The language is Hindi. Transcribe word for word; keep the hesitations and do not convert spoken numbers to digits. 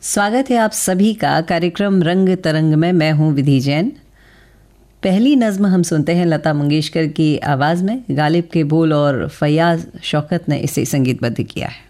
स्वागत है आप सभी का कार्यक्रम रंग तरंग में। मैं हूं विधि जैन। पहली नज़्म हम सुनते हैं लता मंगेशकर की आवाज़ में। गालिब के बोल और फैयाज़ शौकत ने इसे संगीतबद्ध किया है।